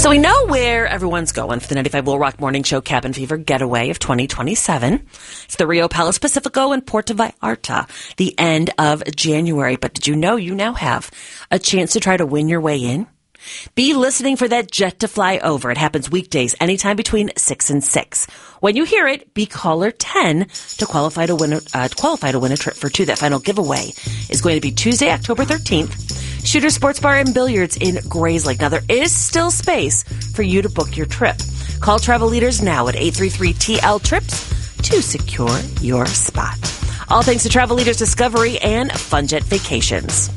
So we know where everyone's going for the 95 Will Rock Morning Show Cabin Fever Getaway of 2027. It's the Rio Palace Pacifico in Puerto Vallarta, the end of January. But did you know you now have a chance to try to win your way in? Be listening for that jet to fly over. It happens weekdays, anytime between 6 and 6. When you hear it, be caller 10 to qualify to win a trip for two. That final giveaway is going to be Tuesday, October 13th. Shooter Sports Bar and Billiards in Grayslake. Now, there is still space for you to book your trip. Call Travel Leaders now at 833-TL-TRIPS to secure your spot. All thanks to Travel Leaders Discovery and Funjet Vacations.